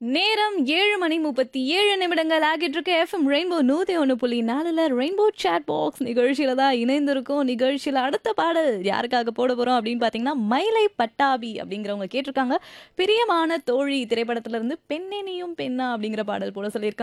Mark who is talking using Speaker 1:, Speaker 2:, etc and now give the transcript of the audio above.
Speaker 1: நேரம் 7:37 ஆகிட்டு இருக்கு. FM rainbow 101.4ல rainbow chat box நிகழ்ச்சியில தான் இணைந்திருக்கோம். நிகழ்ச்சியில அடுத்த பாடல் யாருக்காக போட போறோம் அப்படின்னு பார்த்தீங்கன்னா, மயிலை பட்டாபி அப்படிங்கிறவங்க கேட்டிருக்காங்க. பிரியமான தோழி திரைப்படத்துல இருந்து பெண்ணே நீயும் பெண்ணா அப்படிங்கிற பாடல் போட சொல்லியிருக்காங்க.